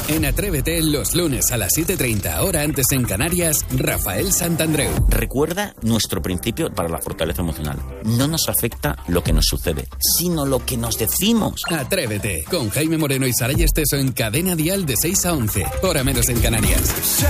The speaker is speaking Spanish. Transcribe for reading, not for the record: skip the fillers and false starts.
En Atrévete, los lunes a las 7:30, hora antes en Canarias, Rafael Santandreu. Recuerda nuestro principio para la fortaleza emocional. No nos afecta lo que nos sucede, sino lo que nos decimos. Atrévete, con Jaime Moreno y Saray Esteso en Cadena Dial de 6 a 11, hora menos en Canarias.